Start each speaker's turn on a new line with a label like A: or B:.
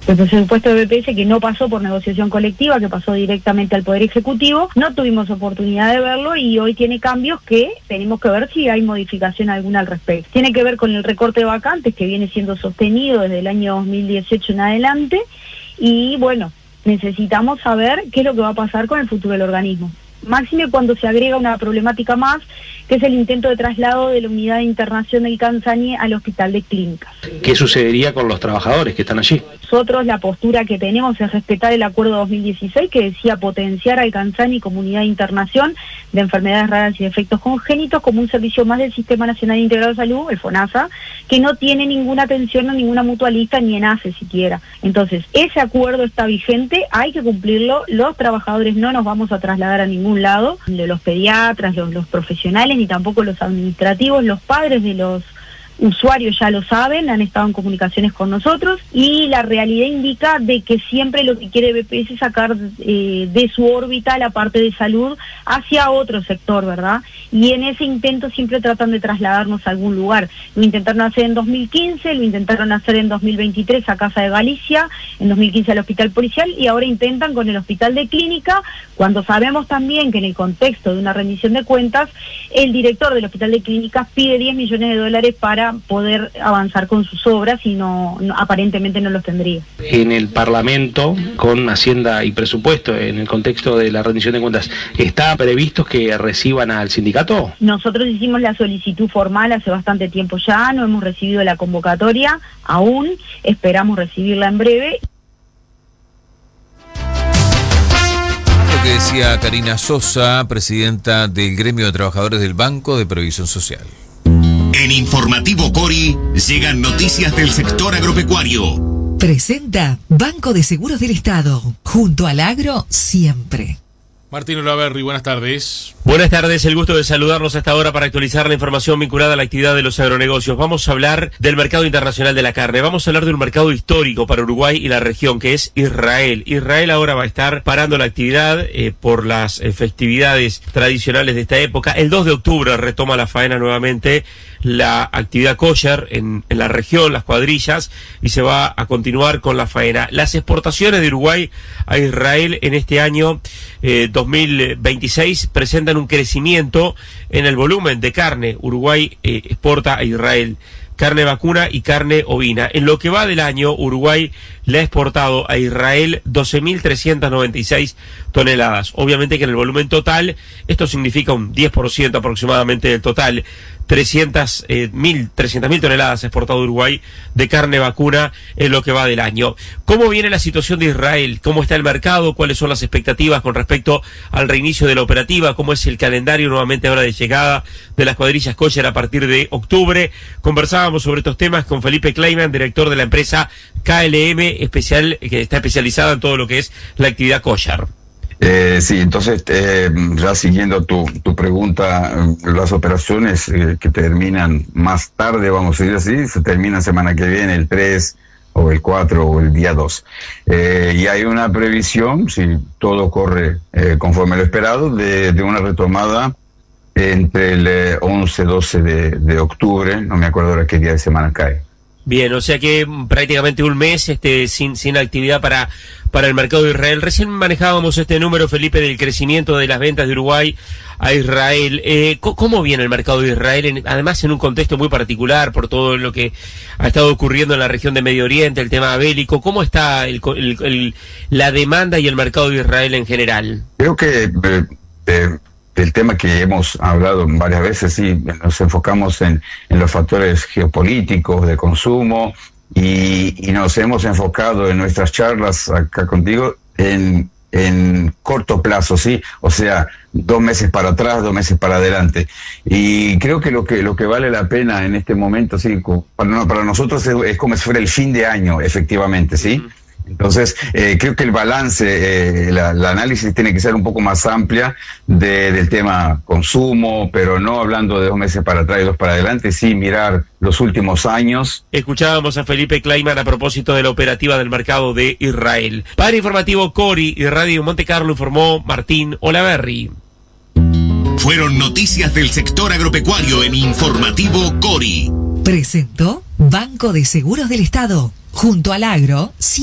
A: El presupuesto de BPS que no pasó por negociación colectiva, que pasó directamente al Poder Ejecutivo, no tuvimos oportunidad de verlo y hoy tiene cambios que tenemos que ver si hay modificación alguna al respecto. Tiene que ver con el recorte de vacantes que viene siendo sostenido desde el año 2018 en adelante y bueno, necesitamos saber qué es lo que va a pasar con el futuro del organismo. Máxime cuando se agrega una problemática más, que es el intento de traslado de la unidad de internación del Canzani al hospital de clínicas.
B: ¿Qué sucedería con los trabajadores que están allí?
A: Nosotros la postura que tenemos es respetar el acuerdo 2016 que decía potenciar al Canzani como unidad de internación de enfermedades raras y defectos congénitos como un servicio más del Sistema Nacional Integrado de Salud, el FONASA, que no tiene ninguna atención a ninguna mutualista ni ENACE siquiera. Entonces, ese acuerdo está vigente, hay que cumplirlo, los trabajadores no nos vamos a trasladar a ningún lado, de los pediatras, los profesionales, ni tampoco los administrativos, los padres de los usuarios ya lo saben, han estado en comunicaciones con nosotros y la realidad indica de que siempre lo que quiere BPS es sacar de su órbita la parte de salud hacia otro sector, ¿verdad? Y en ese intento siempre tratan de trasladarnos a algún lugar. Lo intentaron hacer en 2015, lo intentaron hacer en 2023 a Casa de Galicia, en 2015 al Hospital Policial y ahora intentan con el Hospital de Clínica, cuando sabemos también que en el contexto de una rendición de cuentas, el director del Hospital de Clínicas pide $10 millones para poder avanzar con sus obras y no aparentemente no los tendría.
B: En el Parlamento, con Hacienda y Presupuesto, en el contexto de la rendición de cuentas, ¿está previsto que reciban al sindicato?
A: Nosotros hicimos la solicitud formal hace bastante tiempo ya, no hemos recibido la convocatoria aún, esperamos recibirla en breve.
C: Lo que decía Karina Sosa, presidenta del Gremio de Trabajadores del Banco de Previsión Social.
D: En Informativo Cori llegan noticias del sector agropecuario.
E: Presenta Banco de Seguros del Estado, junto al agro siempre.
F: Martín Olaverri, buenas tardes.
G: Buenas tardes, el gusto de saludarlos hasta ahora para actualizar la información vinculada a la actividad de los agronegocios. Vamos a hablar del mercado internacional de la carne, vamos a hablar de un mercado histórico para Uruguay y la región, que es Israel. Israel ahora va a estar parando la actividad por las festividades tradicionales de esta época. El 2 de octubre retoma la faena nuevamente la actividad kosher en la región, las cuadrillas, y se va a continuar con la faena. Las exportaciones de Uruguay a Israel en este año 2026 presentan un crecimiento en el volumen de carne. Uruguay exporta a Israel carne vacuna y carne ovina. En lo que va del año, Uruguay le ha exportado a Israel 12.396 toneladas. Obviamente que en el volumen total, esto significa un 10% aproximadamente del total. 300.000 toneladas ha exportado Uruguay de carne vacuna en lo que va del año. ¿Cómo viene la situación de Israel? ¿Cómo está el mercado? ¿Cuáles son las expectativas con respecto al reinicio de la operativa? ¿Cómo es el calendario nuevamente ahora de llegada de las cuadrillas kosher a partir de octubre? Conversábamos sobre estos temas con Felipe Kleiman, director de la empresa KLM, que está especializada en todo lo que es la actividad kosher.
H: Sí, entonces, ya siguiendo tu pregunta, las operaciones que terminan más tarde, vamos a decir así, se terminan semana que viene, el 3 o el 4 o el día 2. Y hay una previsión, si todo corre conforme lo esperado, de una retomada entre el 11-12 de octubre, no me acuerdo ahora qué día de semana cae.
G: Bien, o sea que prácticamente un mes sin actividad para el mercado de Israel. Recién manejábamos este número, Felipe, del crecimiento de las ventas de Uruguay a Israel. ¿Cómo viene el mercado de Israel? Además, en un contexto muy particular por todo lo que ha estado ocurriendo en la región de Medio Oriente, el tema bélico. ¿Cómo está la demanda y el mercado de Israel en general?
H: Creo que del tema que hemos hablado varias veces, sí, nos enfocamos en los factores geopolíticos de consumo y nos hemos enfocado en nuestras charlas acá contigo en corto plazo, sí, o sea, 2 meses para atrás, 2 meses para adelante. Y creo que lo que vale la pena en este momento, sí, para nosotros es como si fuera el fin de año, efectivamente, sí. Entonces, creo que el balance, el análisis tiene que ser un poco más amplia del tema consumo, pero no hablando de 2 meses para atrás y 2 para adelante, sí mirar los últimos años.
G: Escuchábamos a Felipe Kleiman a propósito de la operativa del mercado de Israel. Para Informativo Cori y Radio Monte Carlo informó Martín Olaverri.
D: Fueron noticias del sector agropecuario en Informativo Cori.
E: Presentó Banco de Seguros del Estado, junto al agro.